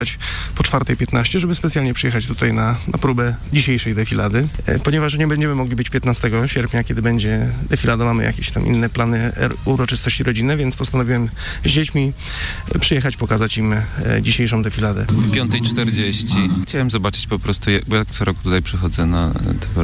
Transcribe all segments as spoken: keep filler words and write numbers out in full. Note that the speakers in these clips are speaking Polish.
po czwartej piętnaście, żeby specjalnie przyjechać tutaj na, na próbę dzisiejszej defilady. E, ponieważ nie będziemy mogli być piętnastego sierpnia, kiedy będzie defilada, mamy jakieś tam inne plany er, uroczystości rodzinne, więc postanowiłem z dziećmi przyjechać, pokazać im e, dzisiejszą defiladę. piąta czterdzieści. Chciałem zobaczyć po prostu, bo jak co roku tutaj przychodzę na,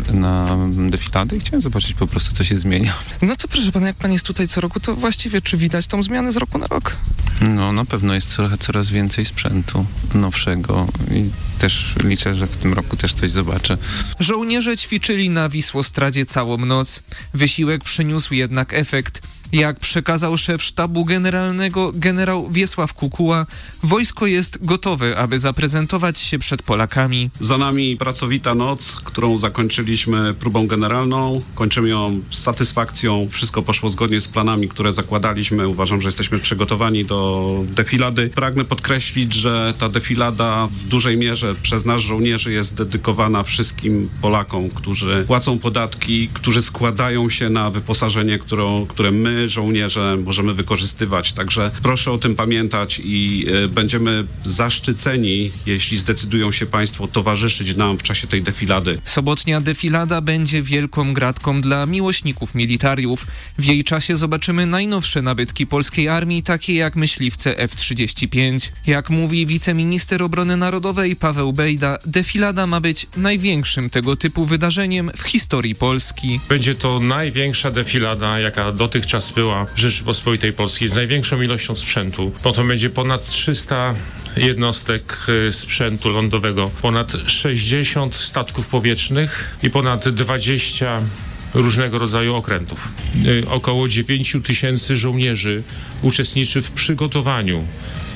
na defiladę i chciałem zobaczyć po prostu, co się zmienia. No to proszę pana, jak pan jest tutaj co roku, to właściwie czy widać tą zmianę z roku na rok? No na pewno jest trochę coraz więcej sprzętu nowszego i też liczę, że w tym roku też coś zobaczę. Żołnierze ćwiczyli na Wisłostradzie całą noc. Wysiłek przyniósł jednak efekt. Jak przekazał szef sztabu generalnego generał Wiesław Kukuła, wojsko jest gotowe, aby zaprezentować się przed Polakami. Za nami pracowita noc, którą zakończyliśmy próbą generalną. Kończymy ją z satysfakcją. Wszystko poszło zgodnie z planami, które zakładaliśmy. Uważam, że jesteśmy przygotowani do defilady. Pragnę podkreślić, że ta defilada w dużej mierze przez nas żołnierzy jest dedykowana wszystkim Polakom, którzy płacą podatki, którzy składają się na wyposażenie, które, które my żołnierze możemy wykorzystywać. Także proszę o tym pamiętać i y, będziemy zaszczyceni, jeśli zdecydują się państwo towarzyszyć nam w czasie tej defilady. Sobotnia defilada będzie wielką gratką dla miłośników militariów. W jej czasie zobaczymy najnowsze nabytki polskiej armii, takie jak myśliwce F trzydzieści pięć. Jak mówi wiceminister obrony narodowej Paweł Bejda, defilada ma być największym tego typu wydarzeniem w historii Polski. Będzie to największa defilada, jaka dotychczas była w Rzeczypospolitej Polskiej, z największą ilością sprzętu. Potem będzie ponad trzysta jednostek sprzętu lądowego, ponad sześćdziesiąt statków powietrznych i ponad dwadzieścia różnego rodzaju okrętów. Około dziewięć tysięcy żołnierzy uczestniczy w przygotowaniu.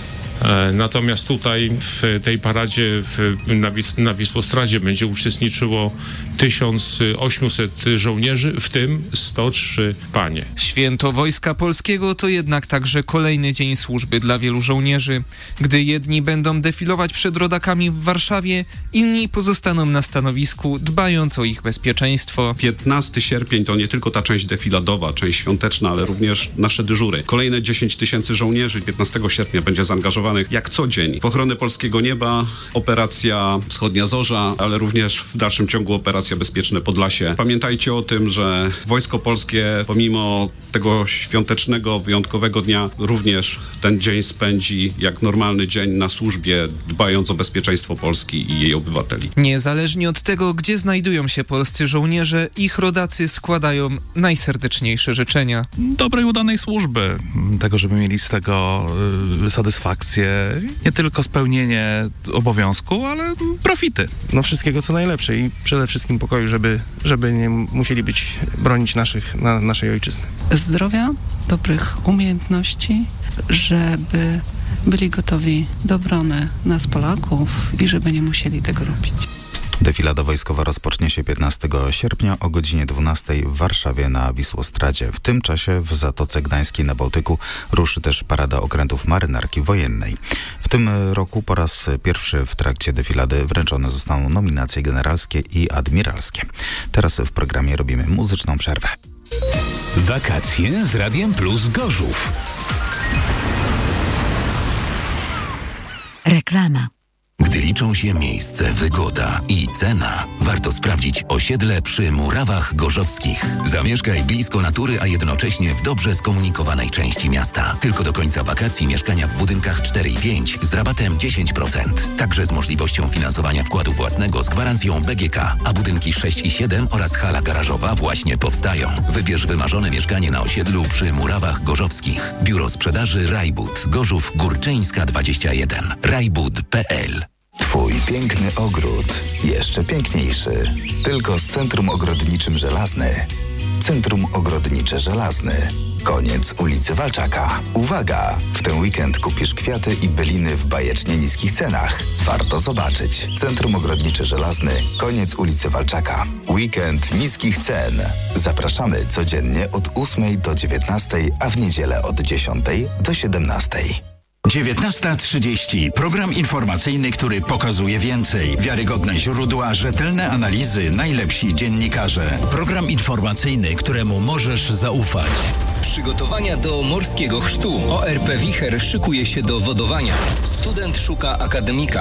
Natomiast tutaj w tej paradzie w, na, na Wisłostradzie będzie uczestniczyło tysiąc osiemset żołnierzy, w tym sto trzy panie. Święto Wojska Polskiego to jednak także kolejny dzień służby dla wielu żołnierzy. Gdy jedni będą defilować przed rodakami w Warszawie, inni pozostaną na stanowisku, dbając o ich bezpieczeństwo. piętnastego sierpnia to nie tylko ta część defiladowa, część świąteczna, ale również nasze dyżury. Kolejne dziesięć tysięcy żołnierzy piętnastego sierpnia będzie zaangażowanych jak co dzień w ochronę polskiego nieba, operacja Wschodnia Zorza, ale również w dalszym ciągu operacja Bezpieczne Podlasie. Pamiętajcie o tym, że Wojsko Polskie pomimo tego świątecznego, wyjątkowego dnia również ten dzień spędzi jak normalny dzień na służbie, dbając o bezpieczeństwo Polski i jej obywateli. Niezależnie od tego, gdzie znajdują się polscy żołnierze, ich rodacy składają najserdeczniejsze życzenia. Dobrej, udanej służby, tego, żeby mieli z tego y, satysfakcję, nie tylko spełnienie obowiązku, ale profity. No wszystkiego co najlepsze i przede wszystkim pokoju, żeby, żeby nie musieli być bronić naszych, na, naszej ojczyzny. Zdrowia, dobrych umiejętności, żeby byli gotowi do obrony nas Polaków i żeby nie musieli tego robić. Defilada wojskowa rozpocznie się piętnastego sierpnia o godzinie dwunastej w Warszawie na Wisłostradzie. W tym czasie w Zatoce Gdańskiej na Bałtyku ruszy też parada okrętów marynarki wojennej. W tym roku po raz pierwszy w trakcie defilady wręczone zostaną nominacje generalskie i admiralskie. Teraz w programie robimy muzyczną przerwę. Wakacje z Radiem Plus Gorzów. Reklama. Gdy liczą się miejsce, wygoda i cena, warto sprawdzić osiedle przy Murawach Gorzowskich. Zamieszkaj blisko natury, a jednocześnie w dobrze skomunikowanej części miasta. Tylko do końca wakacji mieszkania w budynkach cztery i pięć z rabatem dziesięć procent. Także z możliwością finansowania wkładu własnego z gwarancją B G K. A budynki sześć i siedem oraz hala garażowa właśnie powstają. Wybierz wymarzone mieszkanie na osiedlu przy Murawach Gorzowskich. Biuro sprzedaży Rajbud. Gorzów Górczyńska dwadzieścia jeden. rajbud kropka p l. Twój piękny ogród jeszcze piękniejszy. Tylko z Centrum Ogrodniczym Żelazny. Centrum Ogrodnicze Żelazny. Koniec ulicy Walczaka. Uwaga! W ten weekend kupisz kwiaty i byliny w bajecznie niskich cenach. Warto zobaczyć. Centrum Ogrodnicze Żelazny. Koniec ulicy Walczaka. Weekend niskich cen. Zapraszamy codziennie od ósmej do dziewiętnastej, a w niedzielę od dziesiątej do siedemnastej. dziewiętnasta trzydzieści. Program informacyjny, który pokazuje więcej. Wiarygodne źródła, rzetelne analizy, najlepsi dziennikarze. Program informacyjny, któremu możesz zaufać. Przygotowania do morskiego chrztu. O R P Wicher szykuje się do wodowania. Student szuka akademika.